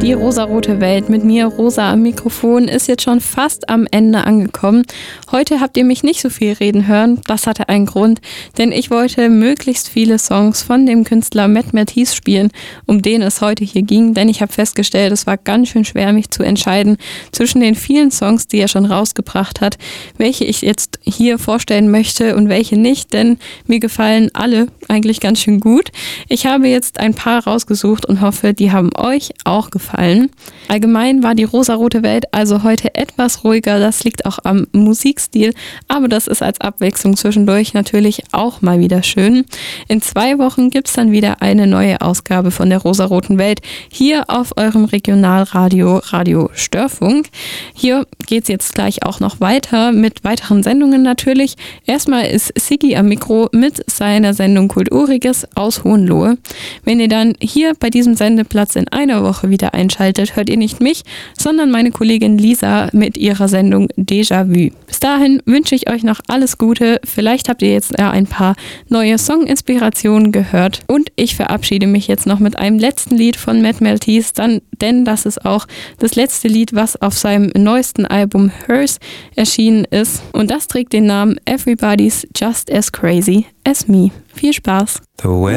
Die rosarote Welt mit mir, Rosa am Mikrofon, ist jetzt schon fast am Ende angekommen. Heute habt ihr mich nicht so viel reden hören. Das hatte einen Grund, denn ich wollte möglichst viele Songs von dem Künstler Matt Matisse spielen, um den es heute hier ging. Denn ich habe festgestellt, es war ganz schön schwer, mich zu entscheiden zwischen den vielen Songs, die er schon rausgebracht hat, welche ich jetzt hier vorstellen möchte und welche nicht, denn mir gefallen alle eigentlich ganz schön gut. Ich habe jetzt ein paar rausgesucht und hoffe, die haben euch auch gefallen. Allgemein war die rosarote Welt also heute etwas ruhiger, das liegt auch am Musikstil, aber das ist als Abwechslung zwischendurch natürlich auch mal wieder schön. In 2 Wochen gibt es dann wieder eine neue Ausgabe von der rosaroten Welt hier auf eurem Regionalradio Radio Störfunk. Hier geht es jetzt gleich auch noch weiter mit weiteren Sendungen natürlich. Erstmal ist Siggi am Mikro mit seiner Sendung Kulturiges aus Hohenlohe. Wenn ihr dann hier bei diesem Sendeplatz in einer Woche wieder einschaltet, hört ihr nicht mich, sondern meine Kollegin Lisa mit ihrer Sendung Déjà-vu. Bis dahin wünsche ich euch noch alles Gute. Vielleicht habt ihr jetzt ein paar neue Song-Inspirationen gehört. Und ich verabschiede mich jetzt noch mit einem letzten Lied von Matt Matisse, denn das ist auch das letzte Lied, was auf seinem neuesten Album Hers erschienen ist. Und das trägt den Namen Everybody's Just as Crazy as Me. Viel Spaß! The way